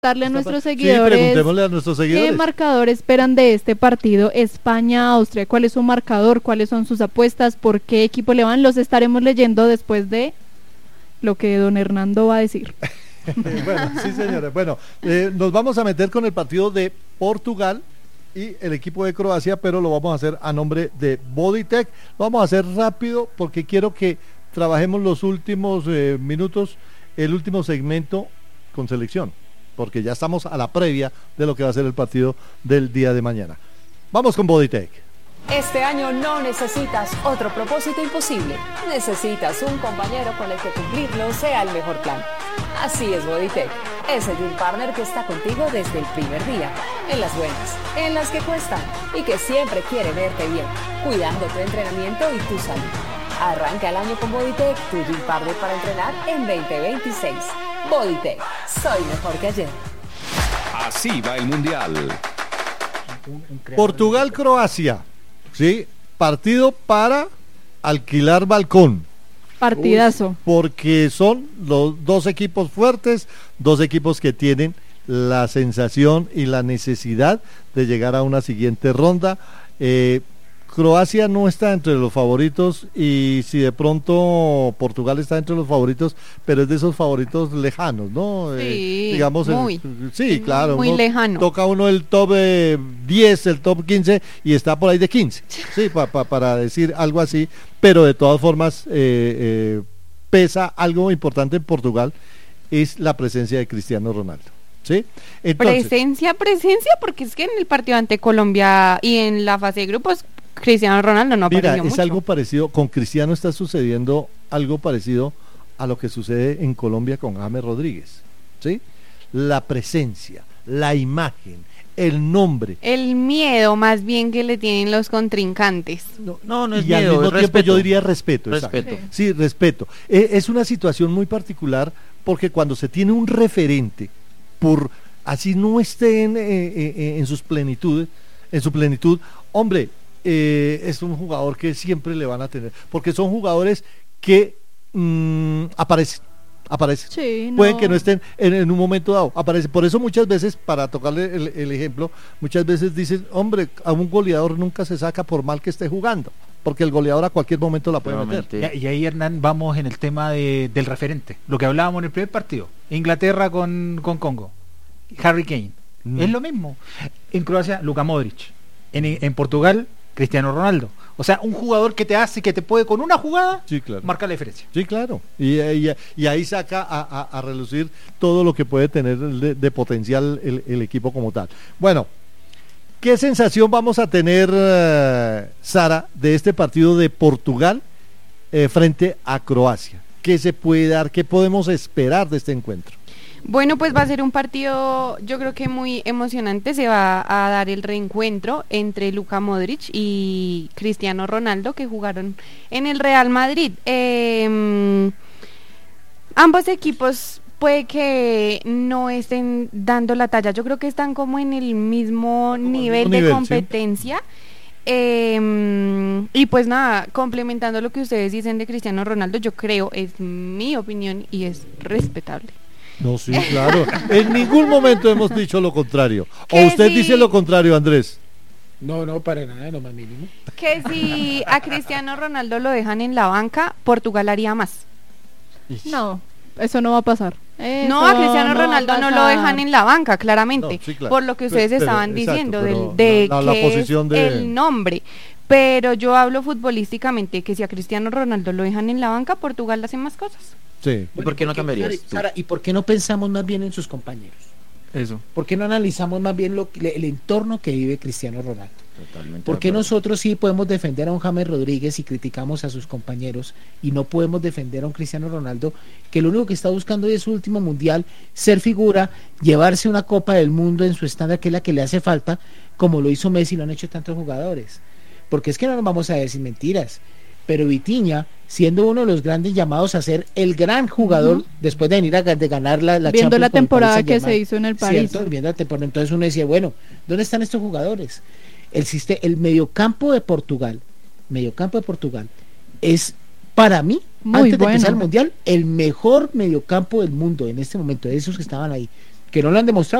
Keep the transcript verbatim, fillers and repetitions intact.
Darle a nuestros seguidores, sí, preguntémosle a nuestros seguidores. ¿Qué marcador esperan de este partido España-Austria? ¿Cuál es su marcador? ¿Cuáles son sus apuestas? ¿Por qué equipo le van? Los estaremos leyendo después de lo que don Hernando va a decir. Bueno, sí señores, bueno, eh, nos vamos a meter con el partido de Portugal y el equipo de Croacia, pero lo vamos a hacer a nombre de Bodytech. Lo vamos a hacer rápido porque quiero que trabajemos los últimos eh, minutos, el último segmento con selección, porque ya estamos a la previa de lo que va a ser el partido del día de mañana. Vamos con Bodytech. Este año no necesitas otro propósito imposible. Necesitas un compañero con el que cumplirlo sea el mejor plan. Así es Bodytech, ese Gym Partner que está contigo desde el primer día, en las buenas, en las que cuestan y que siempre quiere verte bien, cuidando tu entrenamiento y tu salud. Arranca el año con Bodytech, tu Gym Partner para entrenar en veinte veintiséis. Bodytech, soy mejor que ayer. Así va el Mundial. Portugal-Croacia, ¿sí? Partido para alquilar balcón. Partidazo. Uy, porque son los dos equipos fuertes, dos equipos que tienen la sensación y la necesidad de llegar a una siguiente ronda. Eh, Croacia no está entre los favoritos y si de pronto Portugal está entre los favoritos, pero es de esos favoritos lejanos, ¿no? Sí, eh, digamos, muy, el, sí, claro. Muy lejano. Toca uno el top eh, diez, el top quince y está por ahí de quince, sí, pa, pa, para decir algo así, pero de todas formas eh, eh, pesa algo importante en Portugal, es la presencia de Cristiano Ronaldo. ¿Sí? Entonces, presencia, presencia, porque es que en el partido ante Colombia y en la fase de grupos Cristiano Ronaldo no apareció mira, es mucho. algo parecido, con Cristiano está sucediendo algo parecido a lo que sucede en Colombia con James Rodríguez, ¿sí? La presencia, la imagen, el nombre. El miedo más bien que le tienen los contrincantes. No, no, no es y miedo, al mismo es tiempo respeto. yo diría respeto. Respeto. Exacto. Sí, respeto. Eh, es una situación muy particular porque cuando se tiene un referente, por así no esté en, eh, eh, en sus plenitudes, en su plenitud, hombre, eh, es un jugador que siempre le van a tener, porque son jugadores que mmm, aparecen. Aparecen. Sí, no. Pueden que no estén en, en un momento dado, aparece. Por eso muchas veces, para tocarle el, el ejemplo, muchas veces dicen, hombre, a un goleador nunca se saca por mal que esté jugando, porque el goleador a cualquier momento la puede Nuevamente. meter. Y, y ahí, Hernán, vamos en el tema de, del referente, lo que hablábamos en el primer partido, Inglaterra con, con Congo, Harry Kane, mm. es lo mismo. En Croacia, Luka Modric, en, en Portugal, Cristiano Ronaldo. O sea, un jugador que te hace, que te puede con una jugada, sí, claro, marcar la diferencia. Sí, claro. Y, y, y ahí saca a, a, a relucir todo lo que puede tener de, de potencial el, el equipo como tal. Bueno, ¿qué sensación vamos a tener, uh, Sara, de este partido de Portugal eh, frente a Croacia? ¿Qué se puede dar? ¿Qué podemos esperar de este encuentro? Bueno, pues va a ser un partido, yo creo que muy emocionante. Se va a dar el reencuentro entre Luka Modric y Cristiano Ronaldo, que jugaron en el Real Madrid. Eh, ambos equipos puede que no estén dando la talla. Yo creo que están como en el mismo nivel de nivel, competencia. ¿Sí? Eh, y pues nada, complementando lo que ustedes dicen de Cristiano Ronaldo, yo creo, es mi opinión y es respetable. No, sí, claro. En ningún momento hemos dicho lo contrario. ¿O Que usted sí. dice lo contrario, Andrés? No, no, para nada, lo más mínimo. Que si a Cristiano Ronaldo lo dejan en la banca, Portugal haría más. No, eso no va a pasar. Eso No, a Cristiano no va a Ronaldo no lo pasar. dejan en la banca, claramente, No, sí, claro. por lo que ustedes Pero- estaban exacto, diciendo pero del, de la- la que posición es de- el nombre. Pero yo hablo futbolísticamente, que si a Cristiano Ronaldo lo dejan en la banca, Portugal hace más cosas. Sí. ¿Y por qué no cambiarías tú? Sara, ¿y por qué no pensamos más bien en sus compañeros? Eso. ¿Por qué no analizamos más bien lo, que- el entorno que vive Cristiano Ronaldo? Totalmente ¿Por de qué acuerdo. nosotros sí podemos defender a un James Rodríguez y criticamos a sus compañeros y no podemos defender a un Cristiano Ronaldo que lo único que está buscando hoy es su último mundial, ser figura, llevarse una Copa del Mundo en su estándar, que es la que le hace falta, como lo hizo Messi y lo han hecho tantos jugadores? Porque es que no nos vamos a decir mentiras, pero Vitinha, siendo uno de los grandes llamados a ser el gran jugador, uh-huh, después de venir a de ganar la, la viendo Champions la con el temporada Paris que Saint-Germain, se hizo en el París, ¿cierto? Viendo la temporada, entonces uno decía, bueno, ¿dónde están estos jugadores? El, siste- el mediocampo de Portugal, mediocampo de Portugal, es para mí, muy antes bueno. de empezar el mundial, el mejor mediocampo del mundo en este momento, de esos que estaban ahí. que no lo han demostrado.